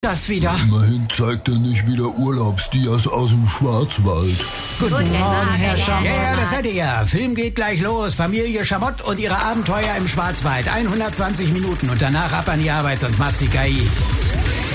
das wieder? Immerhin zeigt er nicht wieder Urlaubsdias aus dem Schwarzwald. Guten Morgen, Herr Schamott. Ja, das seid ihr. Film geht gleich los. Familie Schamott und ihre Abenteuer im Schwarzwald. 120 Minuten und danach ab an die Arbeit, sonst macht sie KI.